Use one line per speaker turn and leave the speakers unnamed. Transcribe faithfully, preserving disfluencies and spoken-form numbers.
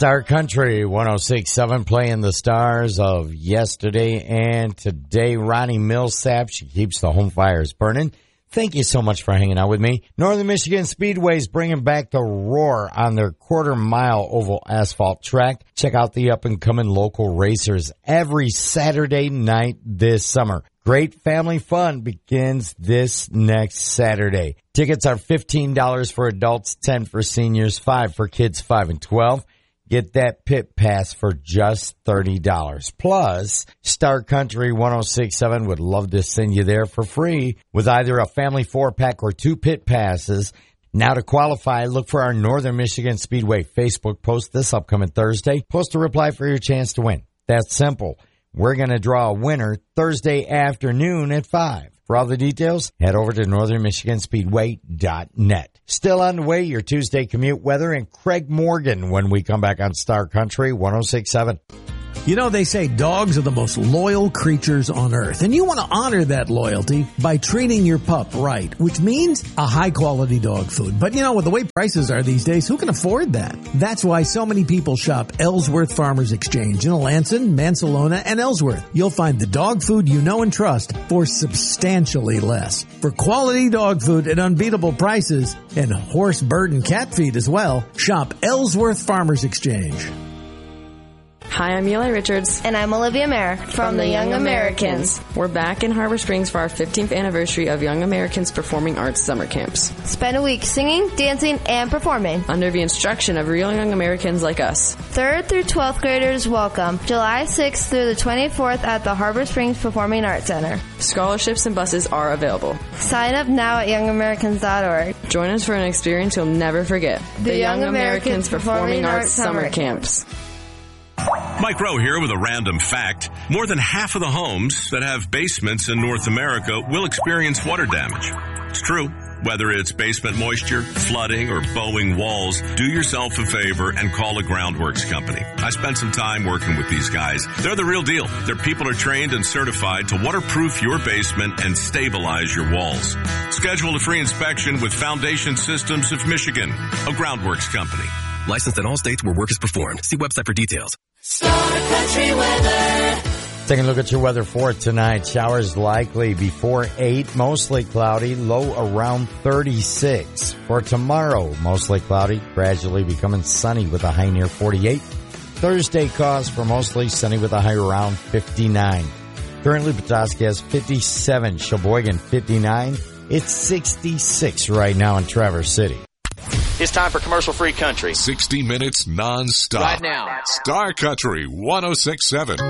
Star Country one oh six point seven playing the stars of yesterday and today. Ronnie Millsap, she keeps the home fires burning. Thank you so much for hanging out with me. Northern Michigan Speedway's bringing back the roar on their quarter mile oval asphalt track. Check out the up and coming local racers every Saturday night this summer. Great family fun begins this next Saturday. Tickets are fifteen dollars for adults, ten dollars for seniors, five dollars for kids five and twelve. Get that pit pass for just thirty dollars. Plus, Star Country one oh six point seven would love to send you there for free with either a family four-pack or two pit passes. Now to qualify, look for our Northern Michigan Speedway Facebook post this upcoming Thursday. Post a reply for your chance to win. That's simple. We're going to draw a winner Thursday afternoon at five. For all the details, head over to northern michigan speedway dot net. Still on the way, your Tuesday commute weather and Craig Morgan when we come back on Star Country one oh six point seven.
You know, they say dogs are the most loyal creatures on earth, and you want to honor that loyalty by treating your pup right, which means a high-quality dog food. But, you know, with the way prices are these days, who can afford that? That's why so many people shop Ellsworth Farmers Exchange in Alanson, Mansalona, and Ellsworth. You'll find the dog food you know and trust for substantially less. For quality dog food at unbeatable prices and horse, bird, and cat feed as well, shop Ellsworth Farmers Exchange.
Hi, I'm Eli Richards.
And I'm Olivia Mayer from, from the Young, Young Americans.
Americans. We're back in Harbor Springs for our fifteenth anniversary of Young Americans Performing Arts Summer Camps.
Spend a week singing, dancing, and performing
under the instruction of real Young Americans like us.
Third through twelfth graders welcome. July sixth through the twenty-fourth at the Harbor Springs Performing Arts Center.
Scholarships and buses are available.
Sign up now at young americans dot org.
Join us for an experience you'll never forget.
The, the Young, Young Americans, Americans Performing, Performing Arts, Arts Summer Camps.
Camps. Mike Rowe here with a random fact. More than half of the homes that have basements in North America will experience water damage. It's true. Whether it's basement moisture, flooding, or bowing walls, do yourself a favor and call a Groundworks company. I spent some time working with these guys. They're the real deal. Their people are trained and certified to waterproof your basement and stabilize your walls. Schedule a free inspection with Foundation Systems of Michigan, a Groundworks company.
Licensed in all states where work is performed. See website for details.
Star Country weather.
Taking a look at your weather for tonight. Showers likely before eight, mostly cloudy, low around thirty-six. For tomorrow, mostly cloudy, gradually becoming sunny with a high near forty-eight. Thursday calls for mostly sunny with a high around fifty-nine. Currently, Petoskey has fifty-seven, Sheboygan fifty-nine. It's sixty-six right now in Traverse City.
It's time for commercial-free country.
sixty minutes non-stop.
Right now.
Star Country one oh six point seven.